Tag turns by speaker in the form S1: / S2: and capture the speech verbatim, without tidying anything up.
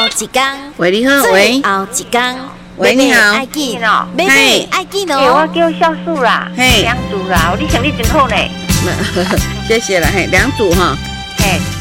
S1: 一天，
S2: 喂，你好，喂，
S1: 后一天，
S2: 喂，你好，
S1: 爱记
S3: 哦，
S1: 妹爱记
S3: 嘿，我
S1: 哦。
S3: 叫小树啦，
S2: 嘿
S3: 梁祖啦，你成绩真好呢。
S2: 谢谢了，嘿，两组哈，
S3: 嘿。